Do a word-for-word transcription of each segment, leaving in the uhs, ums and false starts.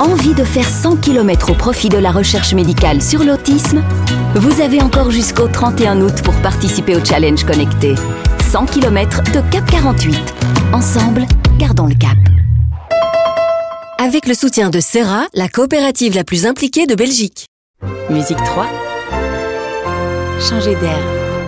Envie de faire cent kilomètres au profit de la recherche médicale sur l'autisme? Vous avez encore jusqu'au trente et un août pour participer au challenge connecté. cent kilomètres de Cap quarante-huit. Ensemble, gardons le cap. Avec le soutien de Serra, la coopérative la plus impliquée de Belgique. Musique trois. Changer d'air.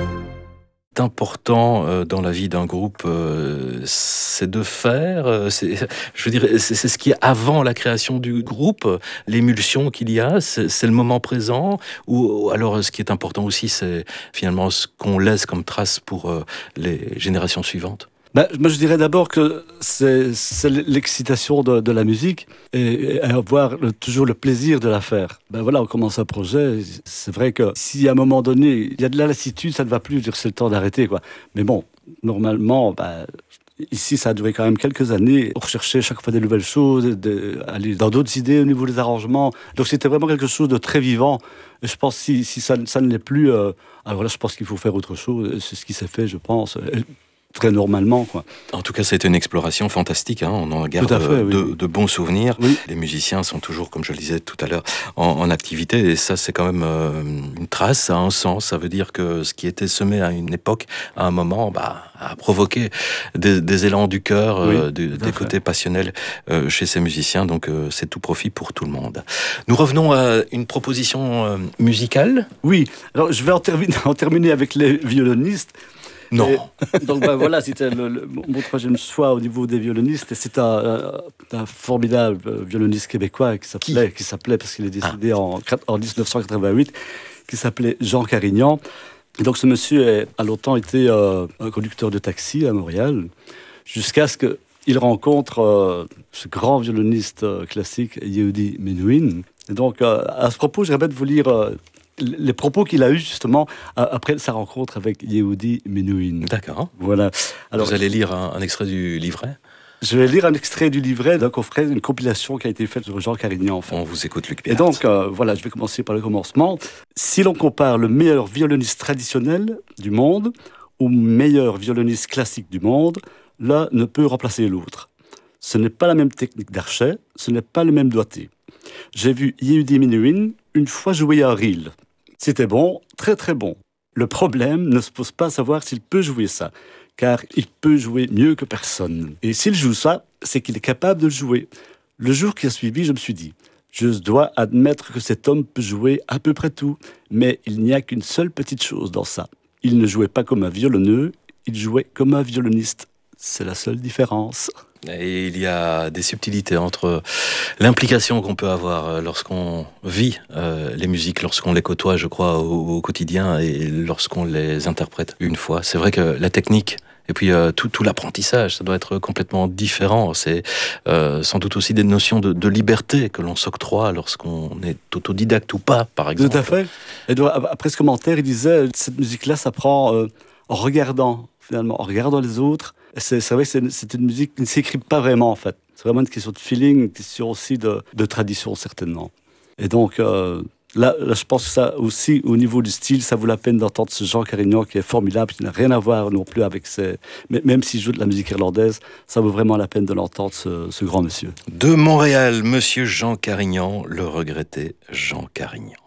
Important euh, dans la vie d'un groupe, euh, c'est de faire, euh, c'est, je veux dire, c'est, c'est ce qui est avant la création du groupe, l'émulsion qu'il y a, c'est, c'est le moment présent, ou alors ce qui est important aussi, c'est finalement ce qu'on laisse comme trace pour euh, les générations suivantes. Ben, moi, je dirais d'abord que c'est, c'est l'excitation de, de la musique et, et avoir le, toujours le plaisir de la faire. Ben voilà, on commence un projet. C'est vrai que si à un moment donné, il y a de la lassitude, ça ne va plus, dire c'est le temps d'arrêter, quoi. Mais bon, normalement, ben, ici, ça a duré quand même quelques années. On recherchait chaque fois des nouvelles choses, de, aller dans d'autres idées au niveau des arrangements. Donc, c'était vraiment quelque chose de très vivant. Et je pense que si, si ça, ça ne l'est plus, euh, alors là, je pense qu'il faut faire autre chose. C'est ce qui s'est fait, je pense. Et, très normalement, quoi. En tout cas, c'était une exploration fantastique, hein. On en garde fait, oui, de, oui. de bons souvenirs. Oui. Les musiciens sont toujours, comme je le disais tout à l'heure, en, en activité. Et ça, c'est quand même euh, une trace, ça a un sens. Ça veut dire que ce qui était semé à une époque, à un moment, bah, a provoqué des, des élans du cœur, oui, euh, des, des côtés passionnels euh, chez ces musiciens. Donc, euh, c'est tout profit pour tout le monde. Nous revenons à une proposition euh, musicale. Oui. Alors, je vais en terminer, en terminer avec les violonistes. Non. Et, donc ben, voilà, c'était le, le, mon troisième choix au niveau des violonistes. Et c'est un, un formidable violoniste québécois qui s'appelait, qui, qui s'appelait parce qu'il est décédé ah. en, en dix-neuf cent quatre-vingt-huit, qui s'appelait Jean Carignan. Et donc ce monsieur est, a longtemps été euh, un conducteur de taxi à Montréal, jusqu'à ce qu'il rencontre euh, ce grand violoniste euh, classique, Yehudi Menuhin. Et donc euh, à ce propos, j'aimerais bien vous lire euh, les propos qu'il a eus justement après sa rencontre avec Yehudi Menuhin. D'accord. Voilà. Alors, vous allez lire un, un extrait du livret ? Je vais lire un extrait du livret d'un coffret, une compilation qui a été faite sur Jean Carignan. En fait. On vous écoute, Luc Pierre. Et donc, euh, voilà, je vais commencer par le commencement. Si l'on compare le meilleur violoniste traditionnel du monde au meilleur violoniste classique du monde, l'un ne peut remplacer l'autre. Ce n'est pas la même technique d'archet, ce n'est pas le même doigté. J'ai vu Yehudi Menuhin une fois jouer à Ril. C'était bon, très très bon. Le problème ne se pose pas à savoir s'il peut jouer ça, car il peut jouer mieux que personne. Et s'il joue ça, c'est qu'il est capable de le jouer. Le jour qui a suivi, je me suis dit, je dois admettre que cet homme peut jouer à peu près tout, mais il n'y a qu'une seule petite chose dans ça. Il ne jouait pas comme un violonneux, il jouait comme un violoniste. C'est la seule différence. Et il y a des subtilités entre l'implication qu'on peut avoir lorsqu'on vit euh, les musiques, lorsqu'on les côtoie, je crois, au, au quotidien, et lorsqu'on les interprète une fois. C'est vrai que la technique et puis euh, tout, tout l'apprentissage, ça doit être complètement différent. C'est euh, sans doute aussi des notions de, de liberté que l'on s'octroie lorsqu'on est autodidacte ou pas, par exemple. Tout à fait. Et donc, après ce commentaire, il disait, cette musique-là s'apprend euh, en regardant, finalement, en regardant les autres. C'est, c'est vrai que c'est, c'est une musique qui ne s'écrit pas vraiment, en fait. C'est vraiment une question de feeling, une question aussi de, de tradition, certainement. Et donc, euh, là, là, je pense que ça aussi, au niveau du style, ça vaut la peine d'entendre ce Jean Carignan qui est formidable, qui n'a rien à voir non plus avec ses... Même s'il joue de la musique irlandaise, ça vaut vraiment la peine de l'entendre, ce, ce grand monsieur. De Montréal, monsieur Jean Carignan, le regretté Jean Carignan.